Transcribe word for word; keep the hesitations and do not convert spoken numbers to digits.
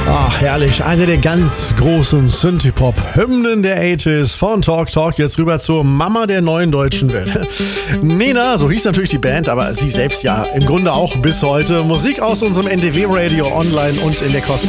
Ach, herrlich. Eine der ganz großen Synthie-Pop-Hymnen der achtziger von Talk Talk. Jetzt rüber zur Mama der neuen deutschen Welle. Nena, so hieß natürlich die Band, aber sie selbst ja im Grunde auch bis heute. Musik aus unserem N D W-Radio online und in der kostenlosen